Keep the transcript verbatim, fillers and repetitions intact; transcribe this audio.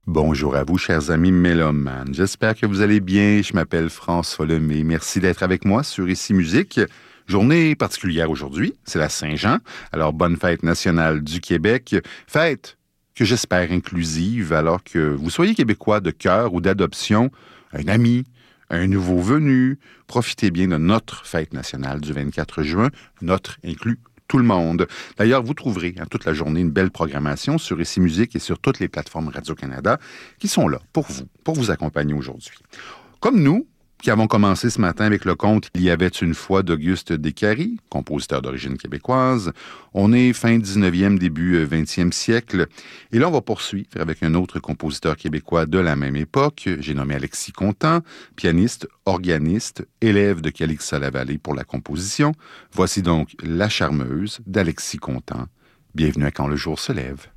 Bonjour à vous, chers amis mélomanes. J'espère que vous allez bien. Je m'appelle François Lemay. Merci d'être avec moi sur Ici Musique. Journée particulière aujourd'hui, c'est la Saint-Jean. Alors, bonne fête nationale du Québec. Fête que j'espère inclusive, alors que vous soyez québécois de cœur ou d'adoption, un ami, un nouveau venu. Profitez bien de notre fête nationale du vingt-quatre juin, notre inclus tout le monde. D'ailleurs, vous trouverez hein, toute la journée une belle programmation sur Ici Musique et sur toutes les plateformes Radio-Canada qui sont là pour vous, pour vous accompagner aujourd'hui. Comme nous, qui avons commencé ce matin avec le conte « Il y avait une fois » d'Auguste Descaries, compositeur d'origine québécoise. On est fin dix-neuvième, début vingtième siècle. Et là, on va poursuivre avec un autre compositeur québécois de la même époque. J'ai nommé Alexis Contant, pianiste, organiste, élève de Calixa-la-Vallée pour la composition. Voici donc La Charmeuse d'Alexis Contant. Bienvenue à Quand le jour se lève.